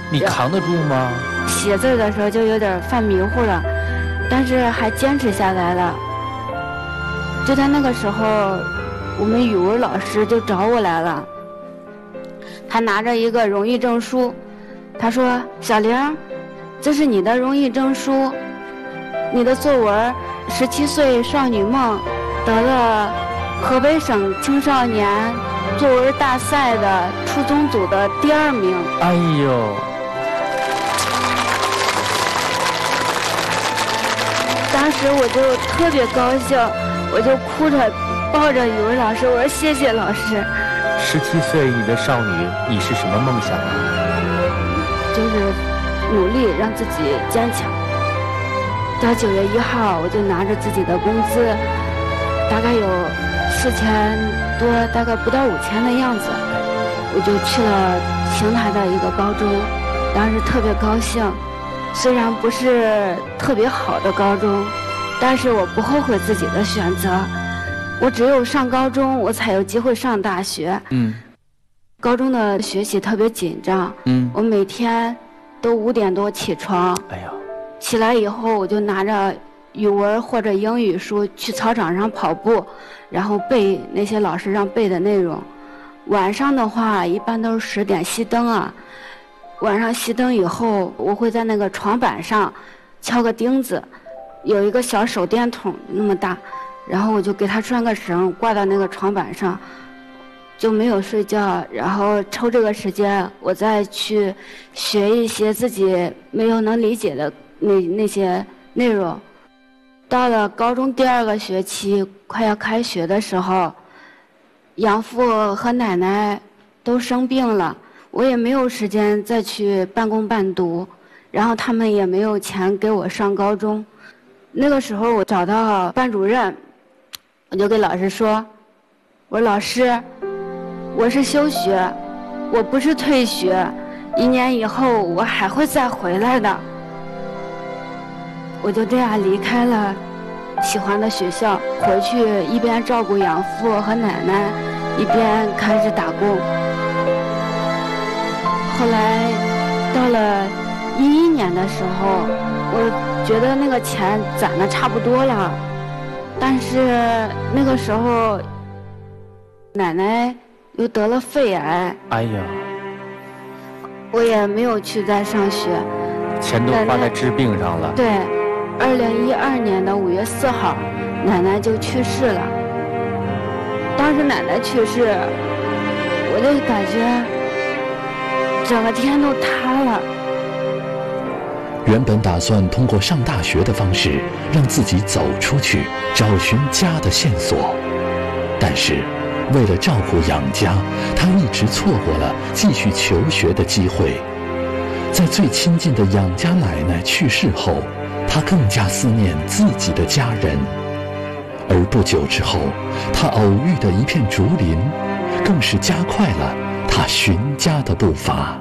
你扛得住吗？ 写字的时候就有点犯迷糊了，但是还坚持下来了。就在那个时候，我们语文老师就找我来了，他拿着一个荣誉证书，他说：“小玲，这是你的荣誉证书，你的作文《17岁少女梦》得了河北省青少年作文大赛的初中组的第2名。” 哎呦！ 当时我就特别高兴，我就哭着抱着语文老师，我说：“谢谢老师。 ”17岁的少女，你是什么梦想啊？ 就是努力让自己坚强。到9月1号，我就拿着自己的工资，大概有4000多，大概不到5000的样子，我就去了邢台的一个高中，当时特别高兴。虽然不是特别好的高中，但是我不后悔自己的选择。我只有上高中，我才有机会上大学。高中的学习特别紧张。我每天都5点多起床。 哎呀！ 起来以后，我就拿着语文或者英语书去操场上跑步，然后背那些老师让背的内容。晚上的话，一般都是10点熄灯啊。晚上熄灯以后，我会在那个床板上敲个钉子，有一个小手电筒那么大，然后我就给它拴个绳，挂到那个床板上，就没有睡觉。然后抽这个时间，我再去学一些自己没有能理解的那些内容。到了高中第2个学期快要开学的时候，养父和奶奶都生病了，我也没有时间再去半工半读，然后他们也没有钱给我上高中。那个时候我找到班主任，我就给老师说：“我说老师，我是休学，我不是退学，1年以后我还会再回来的。”我就这样离开了喜欢的学校，回去一边照顾养父和奶奶，一边开始打工。后来到了11年的时候，我觉得那个钱攒的差不多了，但是那个时候奶奶又得了肺癌。 哎呀！ 我也没有去再上学， 钱都花在治病上了。 对，2012年的5月4号，奶奶就去世了。当时奶奶去世，我就感觉整个天都塌了。 原本打算通过上大学的方式让自己走出去，找寻家的线索，但是为了照顾养家，他一直错过了继续求学的机会。在最亲近的养家奶奶去世后，他更加思念自己的家人。而不久之后，他偶遇的一片竹林，更是加快了他寻家的步伐。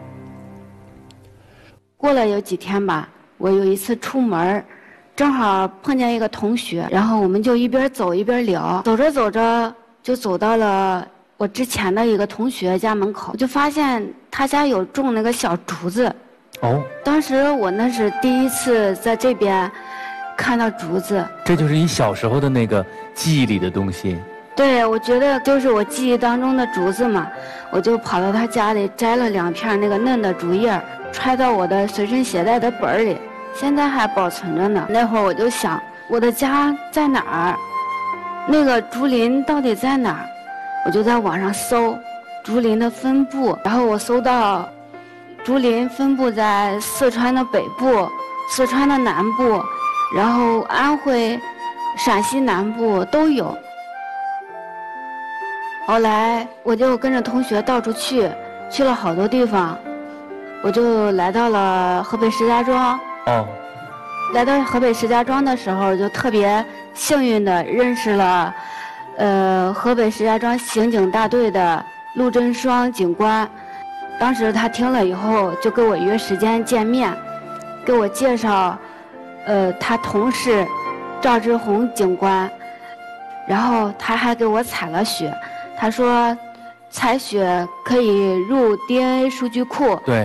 过了有几天吧，我有一次出门，正好碰见一个同学，然后我们就一边走一边聊，走着走着就走到了我之前的一个同学家门口，就发现他家有种那个小竹子。当时我那是第一次在这边看到竹子。 这就是你小时候的那个记忆里的东西。 对，我觉得就是我记忆当中的竹子嘛，我就跑到他家里摘了2片那个嫩的竹叶，揣到我的随身携带的本里，现在还保存着呢。那会儿我就想，我的家在哪儿？那个竹林到底在哪儿？我就在网上搜竹林的分布，然后我搜到竹林分布在四川的北部、四川的南部，然后安徽、陕西南部都有。后来我就跟着同学到处去了好多地方，我就来到了河北石家庄。来到河北石家庄的时候，就特别幸运的认识了河北石家庄刑警大队的陆振双警官。当时他听了以后就跟我约时间见面，给我介绍他同事赵志红警官，然后他还给我采了血，他说采血可以入 DNA 数据库。 对。